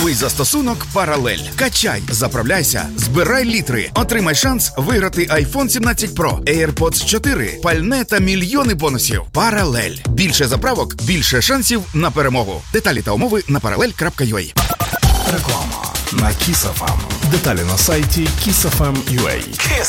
Новий застосунок «Паралель». Качай, заправляйся, збирай літри. Отримай шанс виграти iPhone 17 Pro, AirPods 4, пальне та мільйони бонусів. «Паралель». Більше заправок, більше шансів на перемогу. Деталі та умови на parallel.ua. Реклама на Kiss FM. Деталі на сайті kissfm.ua.